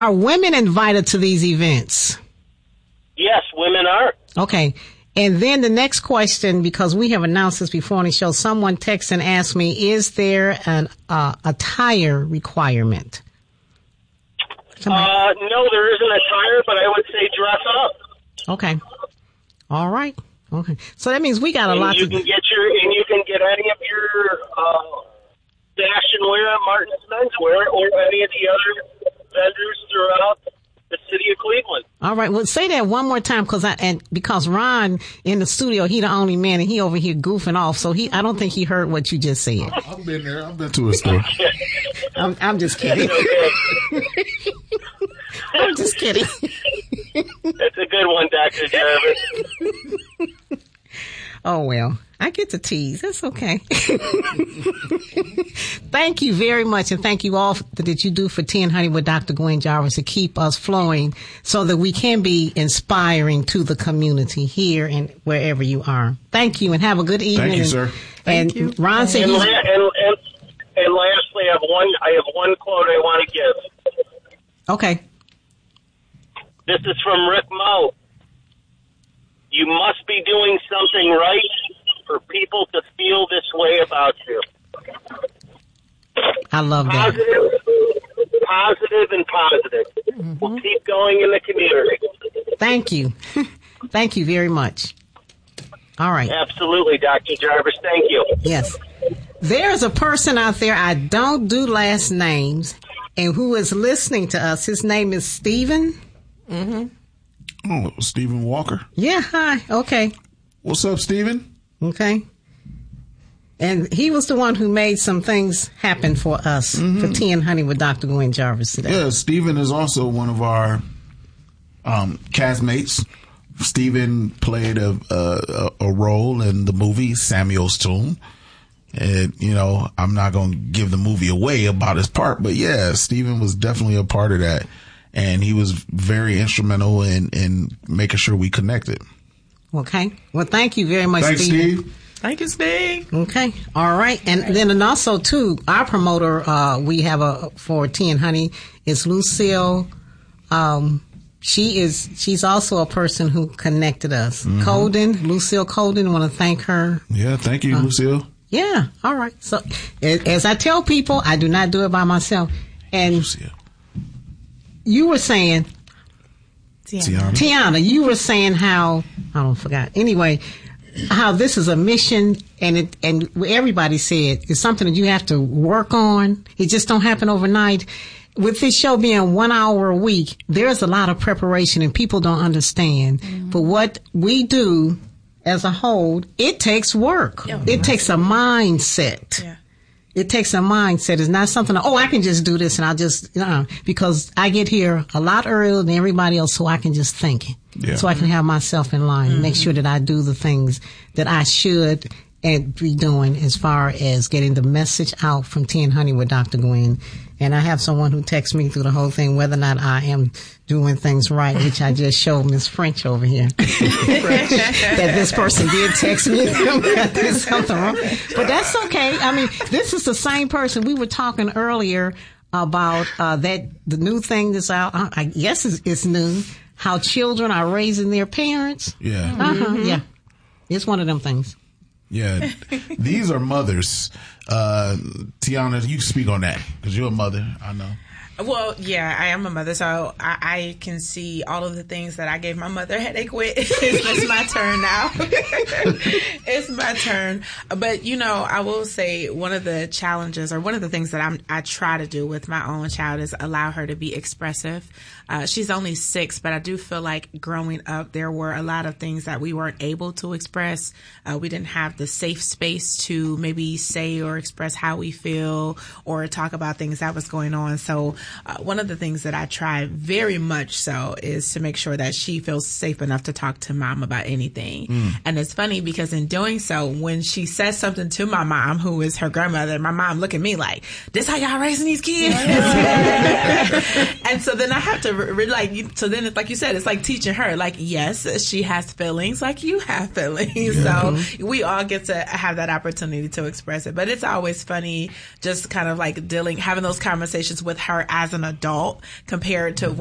Are women invited to these events? Yes, women are. Okay. And then the next question, because we have announced this before on the show, someone texted and asked me, is there an attire requirement? No, there isn't attire, but I would say dress up. Okay. All right. Okay. So that means we got a lot you can get any of your fashion wear at Martin's Menswear or any of the other vendors throughout the city of Cleveland. All right. Well, say that one more time because Ron in the studio, he the only man and he over here goofing off. So I don't think he heard what you just said. I've been there. I've been to a store. I'm just kidding. I'm just kidding. That's a good one, Dr. Jarvis. Oh, well, I get to tease. That's okay. Thank you very much. And thank you all that you do for Tea and Honey with Dr. Gwen Jarvis to keep us flowing so that we can be inspiring to the community here and wherever you are. Thank you and have a good evening. Thank you, sir. And Thank you. Ron said and lastly, I have one quote I want to give. Okay. This is from Rick Moe. You must be doing something right for people to feel this way about you. I love that. Positive and positive. Mm-hmm. We'll keep going in the community. Thank you. Thank you very much. All right. Absolutely, Dr. Jarvis. Thank you. Yes. There's a person out there, I don't do last names, and who is listening to us. His name is Stephen. Mm-hmm. Oh, Stephen Walker? Yeah, hi. Okay. What's up, Stephen? Okay. And he was the one who made some things happen for us for Tea and Honey with Dr. Gwen Jarvis today. Yeah, Stephen is also one of our castmates. Stephen played a role in the movie Samuel's Tomb. And, I'm not going to give the movie away about his part, but yeah, Stephen was definitely a part of that. And he was very instrumental in making sure we connected. Okay. Well, thank you very much, Thanks, Steve. Thank you, Steve. Okay. All right. And also, too, our promoter we have for Tea and Honey is Lucille. She's also a person who connected us. Lucille Colden. I want to thank her. Yeah. Thank you, Lucille. Yeah. All right. So, as I tell people, I do not do it by myself. And Lucille. You were saying, Tiana, you were saying how, I don't forgot. Anyway, how this is a mission and everybody said it's something that you have to work on. It just don't happen overnight. With this show being 1 hour a week, there's a lot of preparation and people don't understand. But what we do as a whole, it takes work. It takes a mindset. Yeah. It takes a mindset. It's not something, I can just do this and I'll just, because I get here a lot earlier than everybody else so I can just think. Yeah. So I can have myself in line, make sure that I do the things that I should and be doing as far as getting the message out from Tea and Honey with Dr. Gwen. And I have someone who texts me through the whole thing, whether or not I am doing things right, which I just showed Miss French over here. That this person did text me that there's something wrong. But that's okay. I mean, this is the same person. We were talking earlier about the new thing that's out. I guess it's new. How children are raising their parents. Yeah. Yeah. It's one of them things. Yeah. These are mothers. Tiana, you speak on that because you're a mother, I know. Well, yeah, I am a mother, so I can see all of the things that I gave my mother headache with. It's my turn now. It's my turn. But, I will say one of the challenges or one of the things that I try to do with my own child is allow her to be expressive. She's only 6, but I do feel like growing up, there were a lot of things that we weren't able to express. We didn't have the safe space to maybe say or express how we feel or talk about things that was going on. So one of the things that I try very much so is to make sure that she feels safe enough to talk to mom about anything. And it's funny because in doing so, when she says something to my mom, who is her grandmother, my mom look at me like, this how y'all raising these kids? And so then I have to so then it's like you said, it's like teaching her, like, yes, she has feelings like you have feelings. Yeah. So we all get to have that opportunity to express it. But it's always funny just kind of like having those conversations with her as an adult compared to